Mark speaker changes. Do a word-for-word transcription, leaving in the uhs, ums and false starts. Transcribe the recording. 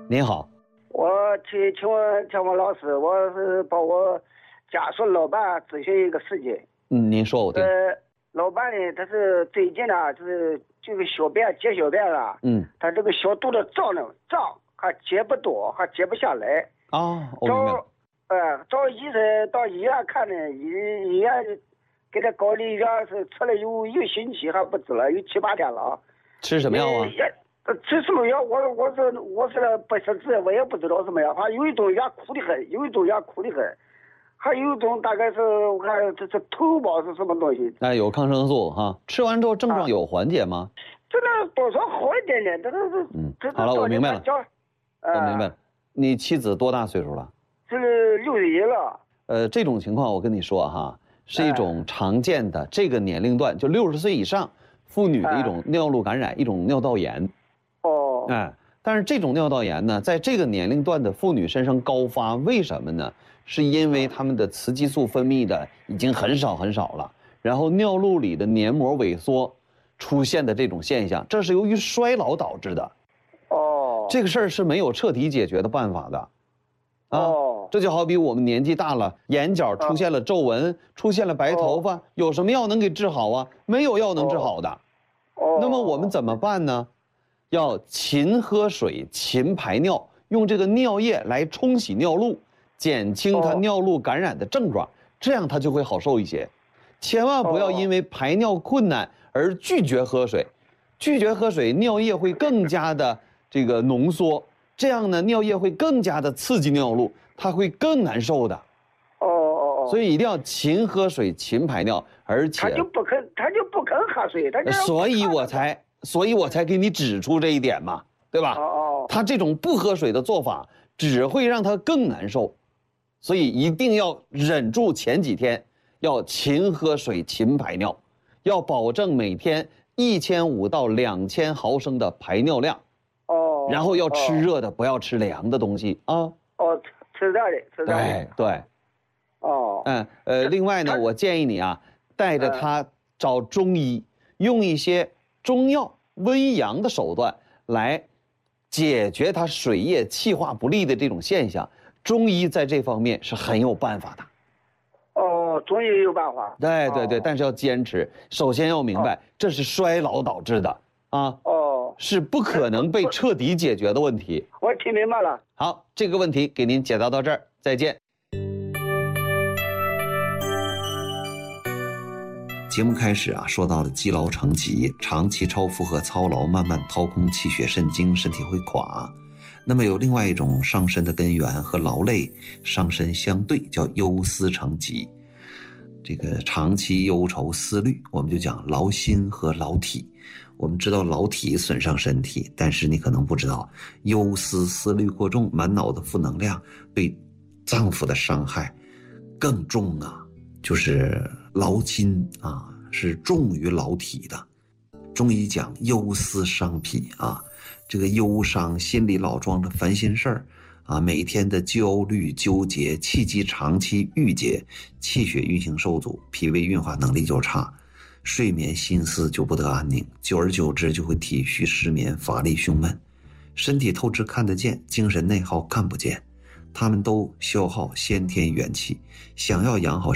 Speaker 1: 您好，
Speaker 2: 我去请问请问老师，我是帮我家属老伴咨询一个事情。
Speaker 1: 嗯，您说我听。
Speaker 2: 呃，老伴呢，他是最近呢，就是就是小便解小便了，
Speaker 1: 嗯，
Speaker 2: 他这个小肚子胀呢，胀还解不多，还解不下来。
Speaker 1: 啊，我明白了。
Speaker 2: 呃，找医生到医院看呢，医医院给他搞的药是吃了有一个星期还不止了，有七八天了啊。
Speaker 1: 吃什么药啊？
Speaker 2: 呃，吃什么药？我我是我是不识字，我也不知道什么药。反正有一种药苦的很，有一种药苦的很，还有一种大概是我看这是头孢是什么东西？
Speaker 1: 哎，有抗生素哈。吃完之后症状有缓解吗？
Speaker 2: 这个多少好一点点，这个是
Speaker 1: 嗯，好了，我明白了。我明白了。你妻子多大岁数了？
Speaker 2: 是六十一了。
Speaker 1: 呃，这种情况我跟你说哈，是一种常见的这个年龄段，就六十岁以上妇女的一种尿路感染，一种尿道炎。
Speaker 2: 哦。
Speaker 1: 哎，但是这种尿道炎呢，在这个年龄段的妇女身上高发，为什么呢？是因为她们的雌激素分泌的已经很少很少了，然后尿路里的黏膜萎缩出现的这种现象，这是由于衰老导致的。
Speaker 2: 哦。
Speaker 1: 这个事儿是没有彻底解决的办法的。啊，
Speaker 2: 哦。
Speaker 1: 这就好比我们年纪大了，眼角出现了皱纹，哦、出现了白头发，哦、有什么药能给治好啊？没有药能治好的。
Speaker 2: 哦。
Speaker 1: 那么我们怎么办呢？要勤喝水，勤排尿，用这个尿液来冲洗尿路，减轻它尿路感染的症状，这样它就会好受一些。千万不要因为排尿困难而拒绝喝水，拒绝喝水，尿液会更加的这个浓缩，这样呢，尿液会更加的刺激尿路，它会更难受的。
Speaker 2: 哦哦哦。
Speaker 1: 所以一定要勤喝水，勤排尿，而且
Speaker 2: 他就不肯，他就不肯喝水，他就
Speaker 1: 所以我才。所以我才给你指出这一点嘛，对吧？
Speaker 2: 哦。
Speaker 1: 他这种不喝水的做法只会让他更难受，所以一定要忍住前几天，要勤喝水、勤排尿，要保证每天一千五到两千毫升的排尿量。
Speaker 2: 哦。
Speaker 1: 然后要吃热的，不要吃凉的东西啊。
Speaker 2: 哦，吃热的，吃热的。
Speaker 1: 对对。
Speaker 2: 哦。
Speaker 1: 嗯呃，另外呢，我建议你啊，带着他找中医，用一些中药温阳的手段来解决他水液气化不利的这种现象，中医在这方面是很有办法的。
Speaker 2: 哦，中医有办法。
Speaker 1: 对对对，但是要坚持。首先要明白，这是衰老导致的啊，
Speaker 2: 哦，
Speaker 1: 是不可能被彻底解决的问题。
Speaker 2: 我听明白了。
Speaker 1: 好，这个问题给您解答到这儿，再见。
Speaker 3: 节目开始啊，说到了积劳成疾，长期超负荷操劳，慢慢掏空气血肾精，身体会垮。那么有另外一种伤身的根源和劳累伤身相对，叫忧思成疾。这个长期忧愁思虑，我们就讲劳心和劳体。我们知道劳体损伤身体，但是你可能不知道，忧思思虑过重，满脑的负能量，对脏腑的伤害更重啊。就是劳心啊，是重于劳体的。中医讲忧思伤脾啊，这个忧伤，心里老装着烦心事儿啊，每天的焦虑纠结，气机长期郁结，气血运行受阻，脾胃运化能力就差，睡眠心思就不得安宁，久而久之就会体虚失眠，乏力胸闷，身体透支看得见，精神内耗看不见，他们都消耗先天元气，想要养好